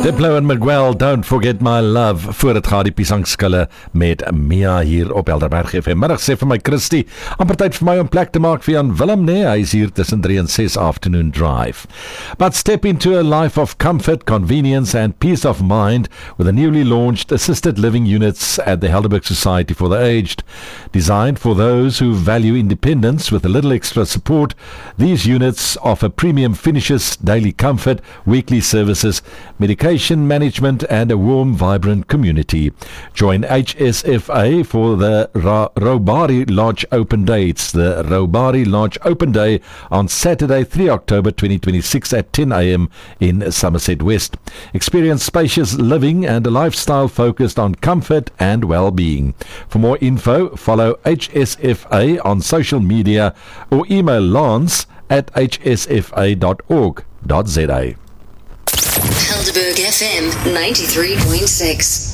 Diplo en Miguel, Don't Forget My Love. Voor het gaat die piesangskille met Mia hier op Helderberg FM. Middag sê vir my Christie, amper tyd vir my om plek te maak vir Jan Willem, nee, hy is hier tussen 3 en 6 afternoon drive. But step into a life of comfort, convenience and peace of mind with the newly launched assisted living units at the Helderberg Society for the Aged. Designed for those who value independence with a little extra support, these units offer premium finishes, daily comfort, weekly services, medication management and a warm, vibrant community. Join HSFA for the Robari Lodge Open Day. It's the Robari Lodge Open Day on Saturday, 3 October 2026 at 10 a.m. in Somerset West. Experience spacious living and a lifestyle focused on comfort and well-being. For more info, follow HSFA on social media or email lance@hsfa.org.za. Helderberg FM 93.6.